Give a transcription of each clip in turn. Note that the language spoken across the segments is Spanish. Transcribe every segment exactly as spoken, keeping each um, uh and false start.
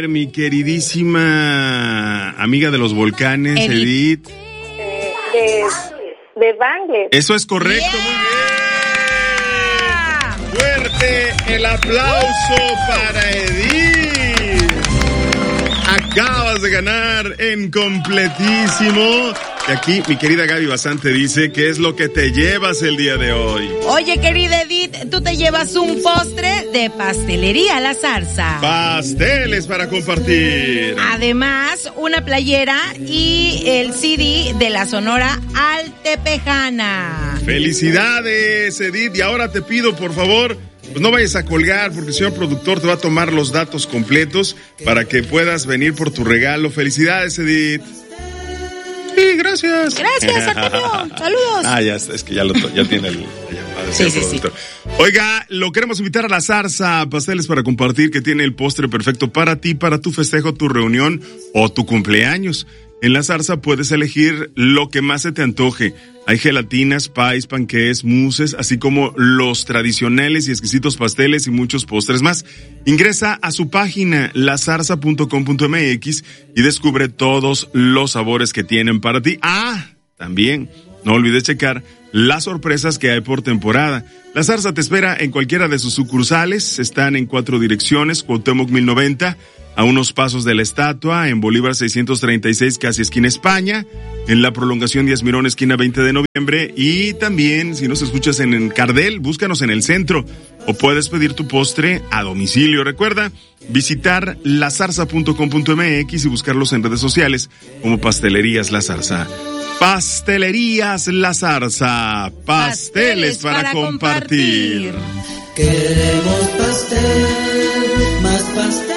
Mi queridísima amiga de los volcanes, Edith. Eh, de, de Bangles. Eso es correcto, yeah. Muy bien. Fuerte el aplauso uh. para Edith. Acabas de ganar en completísimo. Y aquí mi querida Gaby Basante dice que es lo que te llevas el día de hoy. Oye, querida Edith, tú te llevas un postre de Pastelería La Zarza. Pasteles para compartir. Además, una playera y el C D de la Sonora Altepejana. ¡Felicidades, Edith! Y ahora te pido, por favor, pues no vayas a colgar porque el señor productor te va a tomar los datos completos para que puedas venir por tu regalo. ¡Felicidades, Edith! Sí, gracias. Gracias, Artemio. Saludos. Ah, ya, es que ya, lo, ya tiene el, la llamada. Sí, sí, sí. Oiga, lo queremos invitar a La Zarza, pasteles para compartir, que tiene el postre perfecto para ti, para tu festejo, tu reunión o tu cumpleaños. En La Zarza puedes elegir lo que más se te antoje. Hay gelatinas, pies, panqués, mousses, así como los tradicionales y exquisitos pasteles y muchos postres más. Ingresa a su página la zarza punto com punto m x y descubre todos los sabores que tienen para ti. Ah, también no olvides checar las sorpresas que hay por temporada. La Zarza te espera en cualquiera de sus sucursales. Están en cuatro direcciones: Cuauhtémoc mil noventa, a unos pasos de la estatua, en Bolívar seiscientos treinta y seis, casi esquina España, en la prolongación Díaz Mirón, esquina veinte de noviembre, y también, si nos escuchas en Cardel, búscanos en el centro, o puedes pedir tu postre a domicilio. Recuerda visitar la zarza punto com punto m x y buscarlos en redes sociales como Pastelerías La Zarza. Pastelerías La Zarza, pasteles, pasteles para, para compartir. compartir. Queremos pastel, más pastel.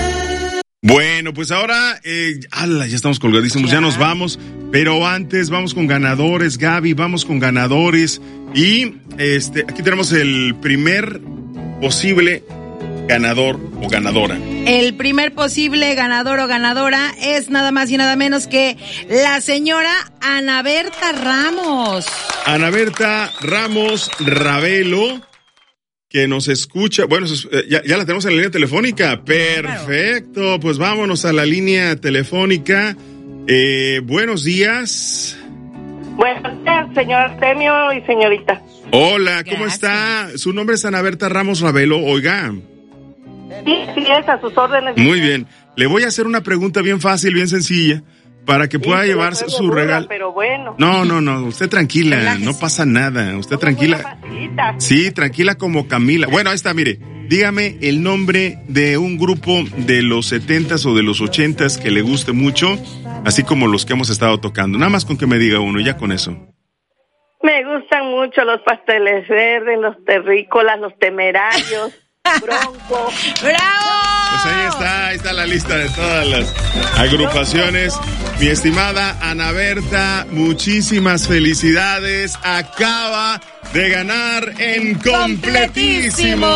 Bueno, pues ahora, eh, ala, ya estamos colgadísimos, ya. ya nos vamos, pero antes vamos con ganadores, Gaby, vamos con ganadores, y este, aquí tenemos el primer posible ganador o ganadora. El primer posible ganador o ganadora es nada más y nada menos que la señora Ana Berta Ramos. Ana Berta Ramos Ravelo, que nos escucha, bueno, ya, ya la tenemos en la línea telefónica. Perfecto, claro. Pues vámonos a la línea telefónica. Eh, buenos días. Buenos días, señor Artemio y señorita. Hola, ¿cómo Gracias. está? Su nombre es Ana Berta Ramos Ravelo, oiga. Sí, sí, es a sus órdenes. Muy bien, le voy a hacer una pregunta bien fácil, bien sencilla, para que pueda sí, llevarse su regalo. Pero bueno. No, no, no, usted tranquila, Relájese. No pasa nada, usted tranquila. Sí, tranquila como Camila. Bueno, ahí está, mire, dígame el nombre de un grupo de los setentas o de los ochentas que le guste mucho, así como los que hemos estado tocando. Nada más con que me diga uno, ya con eso. Me gustan mucho los Pasteles Verdes, los Terrícolas, los Temerarios. Bronco. ¡Bravo! Pues ahí está, ahí está la lista de todas las agrupaciones. Mi estimada Ana Berta, muchísimas felicidades. Acaba de ganar en completísimo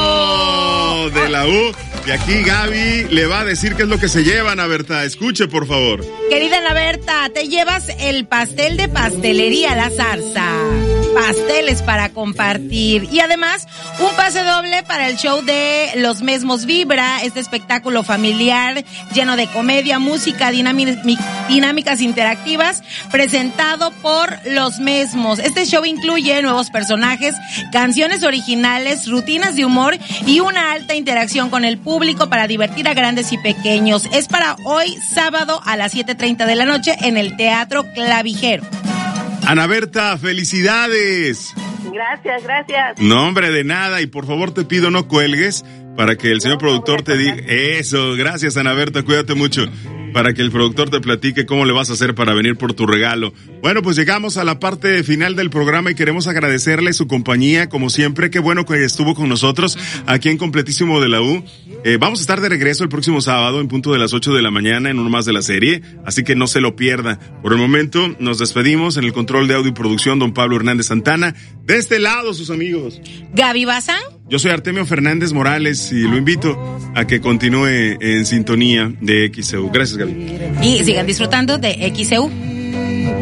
de la U. Y aquí Gaby le va a decir qué es lo que se lleva, Ana Berta. Escuche, por favor. Querida Ana Berta, te llevas el pastel de Pastelería La Zarza. Pasteles para compartir. Y además, un pase doble para el show de Los Mesmos Vibra, este espectáculo familiar lleno de comedia, música, dinámicas interactivas, presentado por Los Mesmos. Este show incluye nuevos personajes, canciones originales, rutinas de humor y una alta interacción con el público para divertir a grandes y pequeños. Es para hoy, sábado, a las siete treinta de la noche en el Teatro Clavijero. Ana Berta, felicidades. Gracias, gracias. No, hombre, de nada. Y por favor te pido no cuelgues para que el señor no, productor no te diga... Eso, gracias, Ana Berta, cuídate mucho. Para que el productor te platique cómo le vas a hacer para venir por tu regalo. Bueno, pues llegamos a la parte final del programa y queremos agradecerle su compañía, como siempre. Qué bueno que estuvo con nosotros aquí en Completísimo de la U. Eh, vamos a estar de regreso el próximo sábado en punto de las ocho de la mañana en uno más de la serie, así que no se lo pierda. Por el momento nos despedimos. En el control de audio y producción, don Pablo Hernández Santana. De este lado, sus amigos. Gaby Bazán. Yo soy Artemio Fernández Morales y lo invito a que continúe en sintonía de X E U. Gracias, Gaby. Y sigan disfrutando de X E U.